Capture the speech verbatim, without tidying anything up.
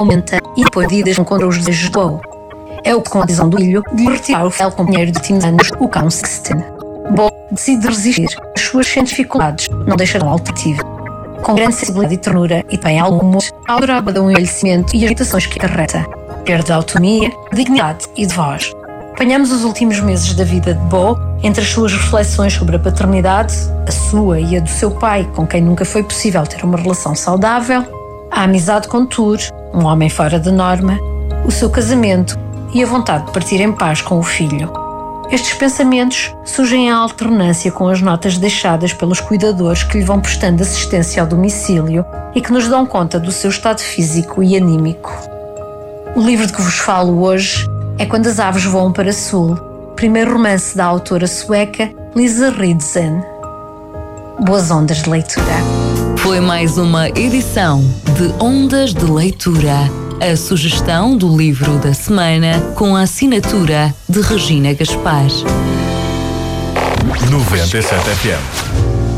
aumenta e depois medidas contra os desejos de Bo. É o que, com a decisão do filho, de lhe retirar o fiel companheiro de Tim anos, o cão Sixten. Bo decide resistir. As suas dificuldades não deixarão alternativa. Com grande sensibilidade e ternura e bem algum, ao drama do envelhecimento e as irritações que acarreta, perda de autonomia, dignidade e de voz. Apanhamos os últimos meses da vida de Bo entre as suas reflexões sobre a paternidade, a sua e a do seu pai, com quem nunca foi possível ter uma relação saudável, a amizade com Tur, um homem fora da norma, o seu casamento e a vontade de partir em paz com o filho. Estes pensamentos surgem em alternância com as notas deixadas pelos cuidadores que lhe vão prestando assistência ao domicílio e que nos dão conta do seu estado físico e anímico. O livro de que vos falo hoje é Quando as Aves Voam para Sul, primeiro romance da autora sueca Lisa Ridsen. Boas ondas de leitura. Foi mais uma edição de Ondas de Leitura. A sugestão do livro da semana com a assinatura de Regina Gaspar. noventa e sete F M.